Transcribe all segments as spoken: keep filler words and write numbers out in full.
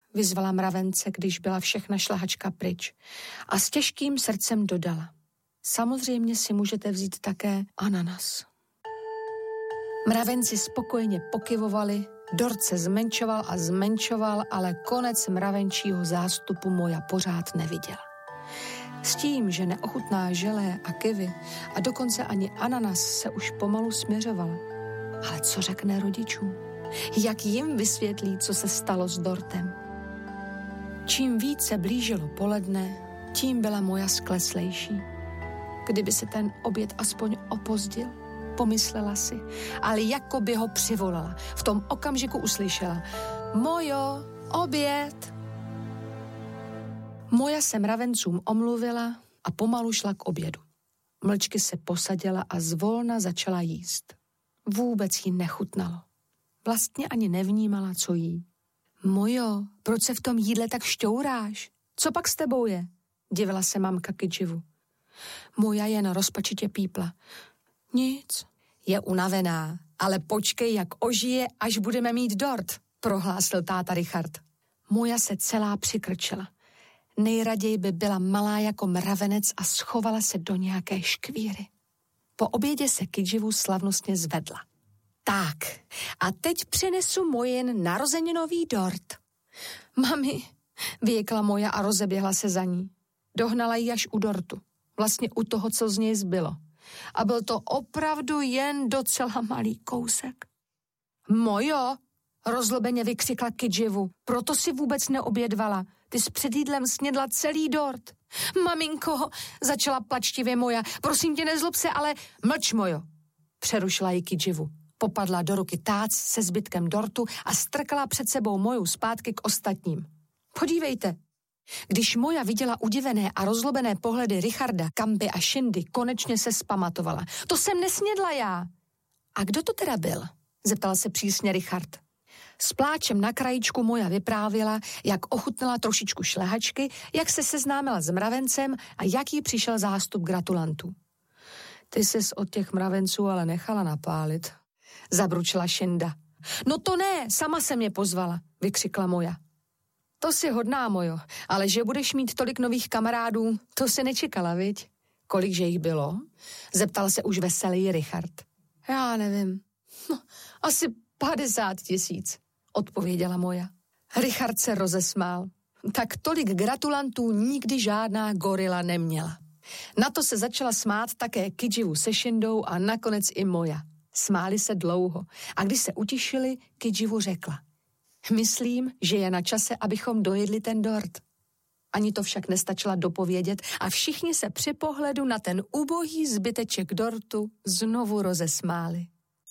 vyzvala mravence, když byla všechna šlahačka pryč. A s těžkým srdcem dodala. Samozřejmě si můžete vzít také ananas. Mravenci spokojeně pokyvovali, dort se zmenšoval a zmenšoval, ale konec mravenčího zástupu Moja pořád neviděla. S tím, že neochutná želé a kivy a dokonce ani ananas se už pomalu směřovala. Ale co řekne rodičům? Jak jim vysvětlí, co se stalo s dortem? Čím více blížilo poledne, tím byla Moja skleslejší. Kdyby se ten oběd aspoň opozdil, pomyslela si, ale jako by ho přivolala. V tom okamžiku uslyšela: Mojo, oběd! Moja se mravencům omluvila a pomalu šla k obědu. Mlčky se posadila a zvolna začala jíst. Vůbec jí nechutnalo. Vlastně ani nevnímala, co jí. Mojo, proč se v tom jídle tak šťouráš? Co pak s tebou je? Divila se mamka Kidživu. Moja jen rozpačitě pípla. Nic. Je unavená, ale počkej, jak ožije, až budeme mít dort, prohlásil táta Richard. Moja se celá přikrčila. Nejraději by byla malá jako mravenec a schovala se do nějaké škvíry. Po obědě se Kidživu slavnostně zvedla. Tak, a teď přinesu Mojin narozeninový dort. Mami, vyjekla Moja a rozeběhla se za ní. Dohnala ji až u dortu, vlastně u toho, co z něj zbylo. A byl to opravdu jen docela malý kousek. Mojo, rozlobeně vykřikla Kidživu, proto si vůbec neobědvala. Ty s před jídlem snědla celý dort. Maminko, začala plačtivě Moja, prosím tě, nezlob se, ale mlč, Mojo. Přerušila ji Kidživu. Popadla do ruky tác se zbytkem dortu a strkala před sebou Moju zpátky k ostatním. Podívejte. Když Moja viděla udivené a rozlobené pohledy Richarda, Kampy a Shindy, konečně se zpamatovala. To jsem nesnědla já. A kdo to teda byl? Zeptal se přísně Richard. S pláčem na krajičku Moja vyprávěla, jak ochutnala trošičku šlehačky, jak se seznámila s mravencem a jak jí přišel zástup gratulantů. Ty ses od těch mravenců ale nechala napálit, zabručila Shinda. No to ne, sama se mě pozvala, vykřikla Moja. To si hodná, Mojo, ale že budeš mít tolik nových kamarádů, to si nečekala, viď? Kolikže jich bylo? Zeptal se už veselý Richard. Já nevím, no, asi padesát tisíc, odpověděla Moja. Richard se rozesmál. Tak tolik gratulantů nikdy žádná gorila neměla. Na to se začala smát také Kidživu se Shindou a nakonec i Moja. Smáli se dlouho a když se utišili, Kidživu řekla. Myslím, že je na čase, abychom dojedli ten dort. Ani to však nestačila dopovědět a všichni se při pohledu na ten ubohý zbyteček dortu znovu rozesmáli.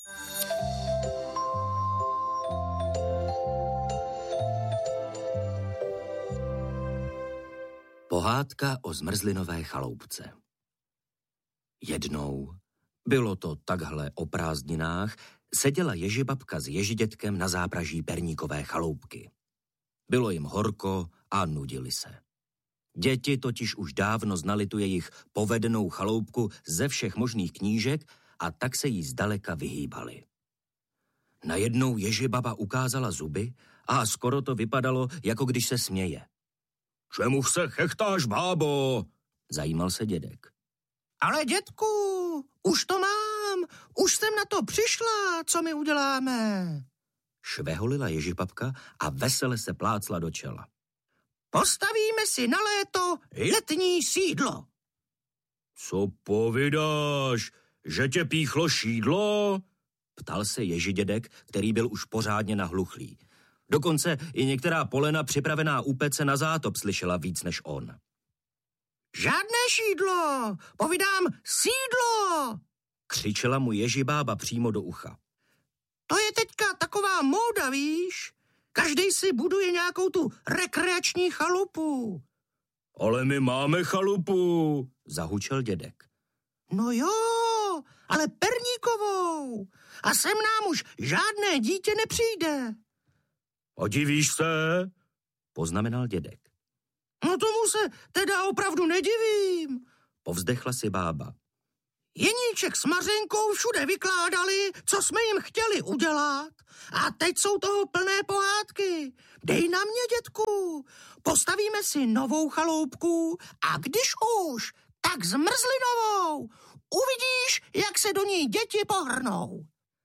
Pohádka o zmrzlinové chaloupce. Jednou, bylo to takhle o prázdninách, seděla ježibabka s ježidětkem na zápraží perníkové chaloupky. Bylo jim horko a nudili se. Děti totiž už dávno znali tu jejich povedenou chaloupku ze všech možných knížek a tak se jí zdaleka vyhýbali. Najednou ježibaba ukázala zuby a skoro to vypadalo, jako když se směje. Čemu se chechtáš, bábo? Zajímal se dědek. Ale dědku, už to mám, už jsem na to přišla, co my uděláme? Šveholila ježibabka a vesele se plácla do čela. Postavíme si na léto letní sídlo. Co povídáš, že tě píchlo šídlo? Ptal se ježidědek, který byl už pořádně nahluchlý. Dokonce i některá polena připravená u pece na zátop slyšela víc než on. Žádné šídlo, povídám sídlo, křičela mu ježibába přímo do ucha. To je teďka taková móda, víš? Každej si buduje nějakou tu rekreační chalupu. Ale my máme chalupu, zahučel dědek. No jo, ale perníkovou. A sem nám už žádné dítě nepřijde. A divíš se? Poznamenal dědek. No tomu se teda opravdu nedivím, povzdechla si bába. Jeníček s Mařenkou všude vykládali, co jsme jim chtěli udělat. A teď jsou toho plné pohádky. Dej na mě, dětku. Postavíme si novou chaloupku a když už, tak zmrzlinovou. Uvidíš, jak se do ní děti pohrnou.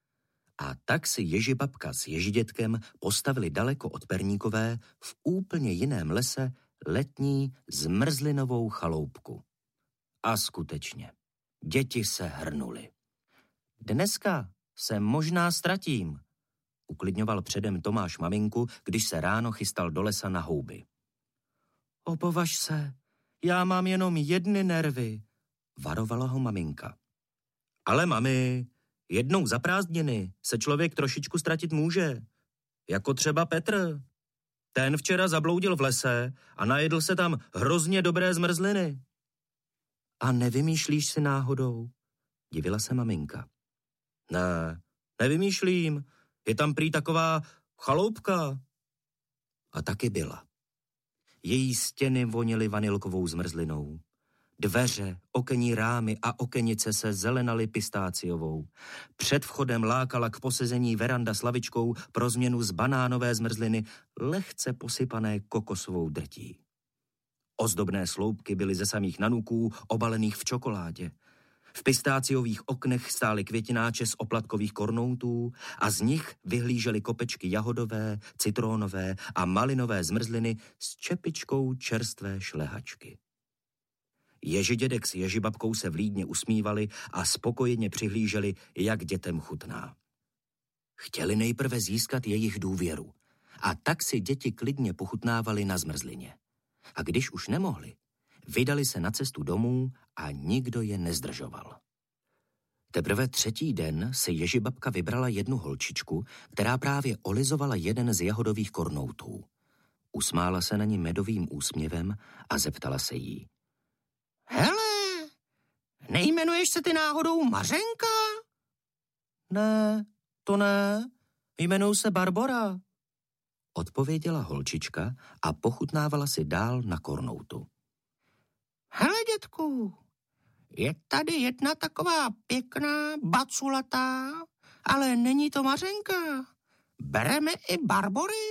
A tak si Ježibabka s Ježidětkem postavili daleko od Perníkové v úplně jiném lese letní zmrzlinovou chaloupku. A skutečně, děti se hrnuly. Dneska se možná ztratím, uklidňoval předem Tomáš maminku, když se ráno chystal do lesa na houby. Opovaž se, já mám jenom jedny nervy, varovala ho maminka. Ale mami, jednou za prázdniny se člověk trošičku ztratit může. Jako třeba Petr. Ten včera zabloudil v lese a najedl se tam hrozně dobré zmrzliny. A nevymýšlíš si náhodou? Divila se maminka. Ne, nevymýšlím. Je tam prý taková chaloupka. A taky byla. Její stěny vonily vanilkovou zmrzlinou. Dveře, okenní rámy a okenice se zelenaly pistáciovou. Před vchodem lákala k posezení veranda s lavičkou pro změnu z banánové zmrzliny lehce posypané kokosovou drtí. Ozdobné sloupky byly ze samých nanuků obalených v čokoládě. V pistáciových oknech stály květináče z oplatkových kornoutů a z nich vyhlížely kopečky jahodové, citrónové a malinové zmrzliny s čepičkou čerstvé šlehačky. Ježidědek s Ježibabkou se vlídně usmívali a spokojeně přihlíželi, jak dětem chutná. Chtěli nejprve získat jejich důvěru a tak si děti klidně pochutnávali na zmrzlině. A když už nemohli, vydali se na cestu domů a nikdo je nezdržoval. Teprve třetí den se Ježibabka vybrala jednu holčičku, která právě olizovala jeden z jahodových kornoutů. Usmála se na ní medovým úsměvem a zeptala se jí. Hele, nejmenuješ se ty náhodou Mařenka? Ne, to ne, jmenuji se Barbora, odpověděla holčička a pochutnávala si dál na kornoutu. Hele, dětku, je tady jedna taková pěkná, baculatá, ale není to Mařenka. Bereme i Barbory?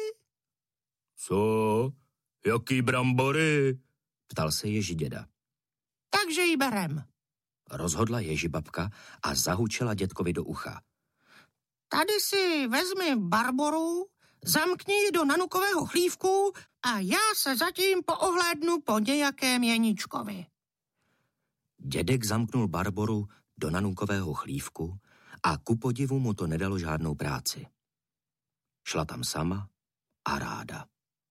Co? Jaký brambory? Ptal se Ježiděda. Takže ji berem, rozhodla Ježibabka a zahučela dětkovi do ucha. Tady si vezmi Barboru, zamkni ji do nanukového chlívku a já se zatím poohlédnu po nějakém Jeníčkovi. Dědek zamknul Barboru do nanukového chlívku a ku podivu mu to nedalo žádnou práci. Šla tam sama a ráda.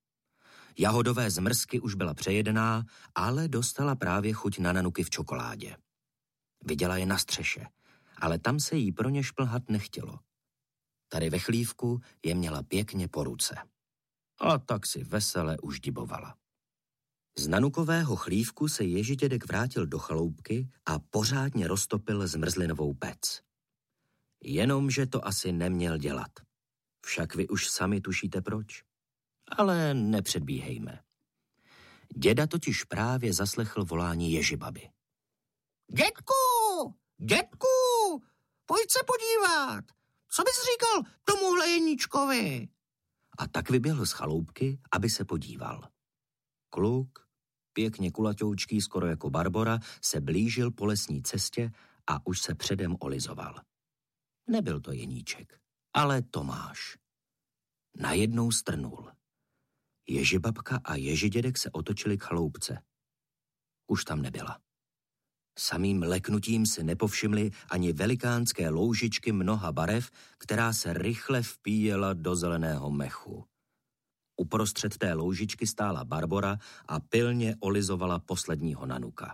Jahodové zmrzky už byla přejedená, ale dostala právě chuť na nanuky v čokoládě. Viděla je na střeše, ale tam se jí pro ně šplhat nechtělo. Tady ve chlívku je měla pěkně po ruce. A tak si vesele už dibovala. Z nanukového chlívku se Ježidědek vrátil do chaloupky a pořádně roztopil zmrzlinovou pec. Jenomže to asi neměl dělat. Však vy už sami tušíte proč. Ale nepředbíhejme. Děda totiž právě zaslechl volání Ježibaby. Dětku, dětku, pojď se podívat. Co bys říkal tomuhle Jeníčkovi? A tak vyběhl z chaloupky, aby se podíval. Kluk, pěkně kulatoučký, skoro jako Barbora, se blížil po lesní cestě a už se předem olizoval. Nebyl to Jeníček, ale Tomáš. Najednou strnul. Ježibabka a Ježidědek se otočili k chaloupce. Už tam nebyla. Samým leknutím si nepovšimli ani velikánské loužičky mnoha barev, která se rychle vpíjela do zeleného mechu. Uprostřed té loužičky stála Barbora a pilně olizovala posledního nanuka.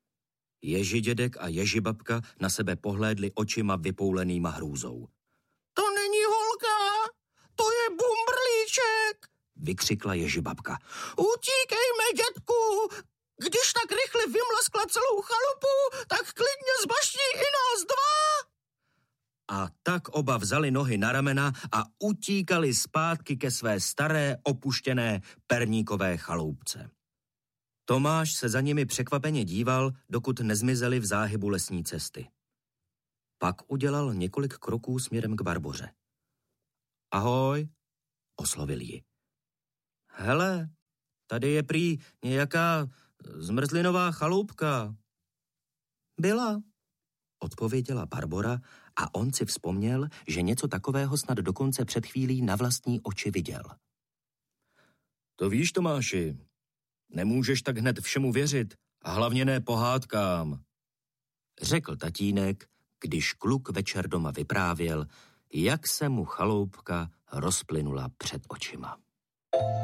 Ježidědek a Ježibabka na sebe pohlédli očima vypoulenýma hrůzou. To není holka, to je bumbrlíček, vykřikla Ježibabka. Utíkejme, dětku! Když tak rychle vymlaskla celou chalupu, tak klidně zbaští i nás dva! A tak oba vzali nohy na ramena a utíkali zpátky ke své staré, opuštěné perníkové chaloupce. Tomáš se za nimi překvapeně díval, dokud nezmizeli v záhybu lesní cesty. Pak udělal několik kroků směrem k Barboře. Ahoj, oslovil ji. Hele, tady je prý nějaká zmrzlinová chaloupka. Byla, odpověděla Barbora a on si vzpomněl, že něco takového snad dokonce před chvílí na vlastní oči viděl. To víš, Tomáši, nemůžeš tak hned všemu věřit a hlavně ne pohádkám, řekl tatínek, když kluk večer doma vyprávěl, jak se mu chaloupka rozplynula před očima.